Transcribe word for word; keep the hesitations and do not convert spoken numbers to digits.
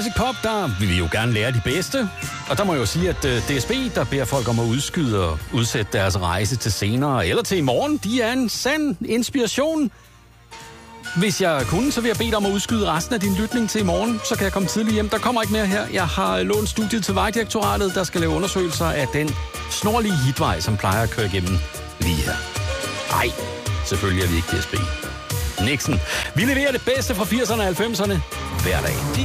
Classic Pop, der vil vi jo gerne lære de bedste. Og der må jeg jo sige, at D S B, der beder folk om at udskyde og udsætte deres rejse til senere eller til i morgen, de er en sand inspiration. Hvis jeg kunne, så vil jeg bede dig om at udskyde resten af din lytning til i morgen, så kan jeg komme tidligt hjem. Der kommer ikke mere her. Jeg har lånt studiet til Vejdirektoratet, der skal lave undersøgelser af den snorlige hitvej, som plejer at køre igennem lige her. Ej, selvfølgelig er vi ikke D S B. Nixon. Vi leverer det bedste fra firserne og halvfemserne hver dag.